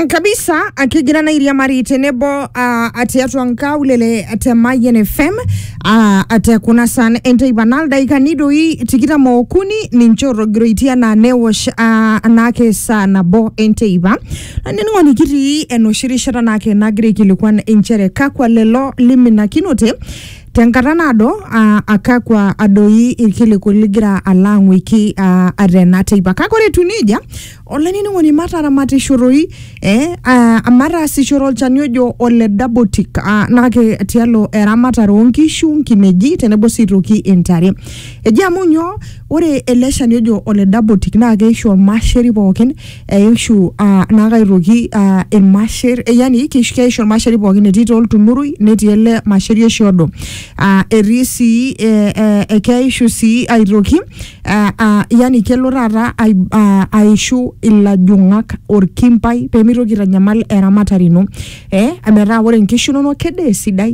kabisa akigira na iria mari tenebo ati atwanka ulele ati Mayen FM ati kuna san ente banal daika nidoi tikita mokuni ninchoro groitia na newosh anake sana bo ente iba nini nikiti enoshirishara nake nagre kilikuwa enchere kakwa lelo limina kinote Tenkaranado akakwa adoi ikili kuligira alang wiki arena teiba kakore tunija ole nini woni matara matishuroi amara sishurol chanyojo ole dabotik nake tialo eramataro onkishu kineji tenebo siroki entare ejamunyo ore elesha nyojo ole dabotik nake isho masheri boken ishu naka iroki masher yani kishkesho masheri boken etitol tunurui netiele masheri shodo erisi ekeishu si airoki yani kelorara aishu ilajungak orkimpai pemiroki ranyamal eramatarino amera ore nkishu nono kede sidai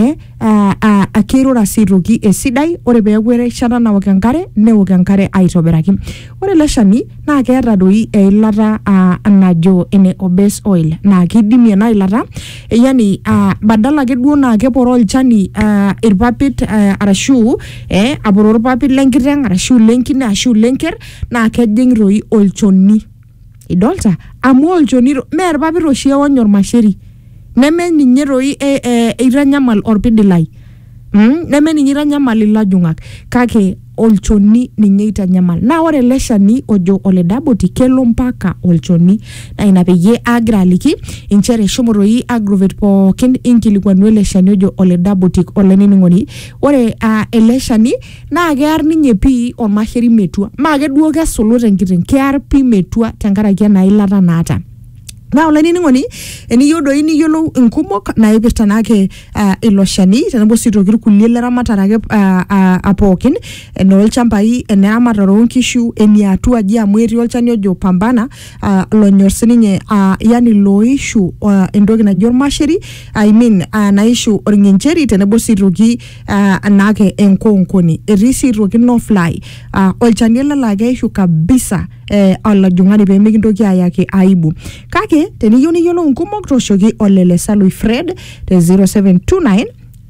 akirora siroki esidai ore beegwere shana na wakankare ne wakankare aitoberaki ore leshani na keeta doi eilata anajo ene obese oil na kidimie na ilata yani badala ke duo na keporo olchani irpapit arashu aboror papit lenkiteng arashu lenkine arashu lenker na kejing roi olchoni idolta amu olchoni mer papit oshie onyor masheri neme ninye roi iranyamal orpidilai neme ninye iranyamal ilajungak kake olchoni ninye itanyamal na ore leshani ojo ole daboti kelo mpaka olchoni na inapeye agraliki inchere shomoroi agrovet pokin inkilikwanu leshani ojo ole daboti ole niningoni ore eleshani na kear ninye pi omasheri metua ma ke duo kesulu tenkiteng kear pi metua tenkaraki na ilata naata na ole niningoni eniyodo iniyolo nkumok na ipirta nake iloshani tenebo sitoki kulie leramatara apokin enol champai eneramatara onkishu eniatu aji amu eti olchani ojo pambana lonyor sininye yani loishu endoki najo ormasheri naishu orngencheri tenebo sitoki nake enkonkoni eti sitoki no fly olchani lelake ishu kabisa alajungani pe mikintoki ayaki aibu kake teniyo niyolo nkumok toshoki olele Salui Fred te 0729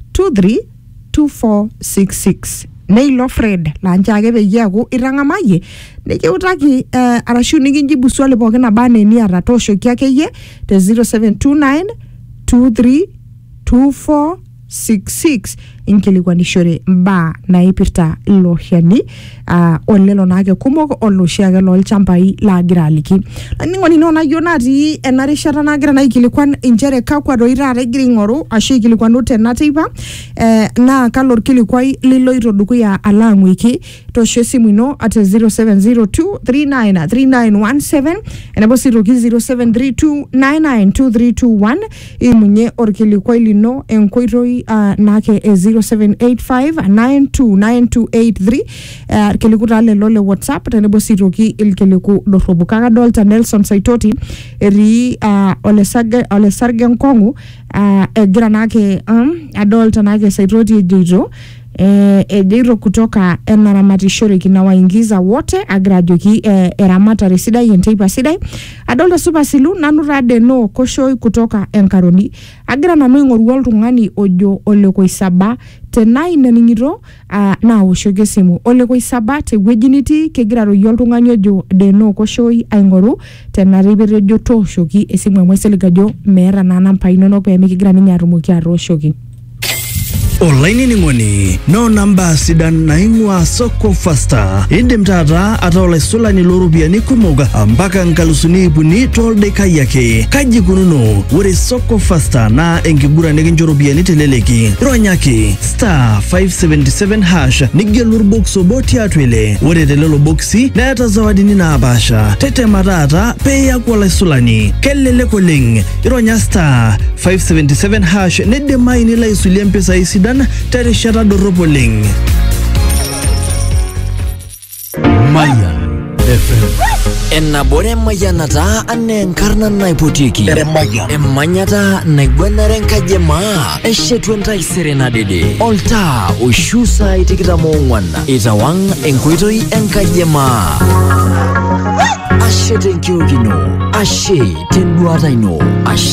232466 Neilo Fred lanjage beyaku irangamaye nekeutaki arashu nikinjibu swali pookin nabane ni aratoshoki akeye te 0729 232466 inkilikwanishore mba na ipirta loshani olelo nake kumok oloshiake lolchampai lagira aliki ningoni nona yonati enarishata nagira na ikilikwan inchere kakwa doira regira ngoru ashu ikilikwan tenatiba na kalor kilikwai liloito dukuya alang wiki tosho simu ino at 0702393917 enabo siroki 0732992321 imunye orkilikwai lino enkoitoi nake 0785929283 kelikuta lelo WhatsApp tenebo sitoki ilkeliku dorobu kanga dolta Nelson Saitoti eri ole sarge nkongu egira nake adolta nake Saitoti ejito ejiro kutoka enaramatishore kinawaingiza wote agrajoki eramatare sidai enteipa sidai adolta super silu nanurade no koshoi kutoka enkaroni agira nanu ingoru oltungani ojo ole koisaba tenai naningiro na oshoge simu ole koisaba te wejiniti kegira ro oltungani ojo de no koshoi aingoru tenaribere jo toshoki esimu emweseligajo mera nana mpainono pe mikigira ninye arumoki aroshoki Online ningoni no number sidan naingwa soko fasta indim tata ataola sulani lorubiani kumoga ambaka nkalusuni ibuni tolde kayake kaji kununo ure soko fasta na engibura neginjorubiani teleleki ronyaki *577# nigelur boxo boti atwele ure telelo boxi na yata zawadi nina abasha tete matata peya kwa sulani kelele koling ironya *577# nedemai nila isulia mpesa isidan terishata doropoling Mayan FM Enabore mayanata ane enkarna naipotiki Emanyata naigwanare nkajema Eshetuenta iserena dede Olta ushusa itikita muungwana Itawang enkuitoi enkajema ashe tenkiokino, ashe tenduata ino, ashe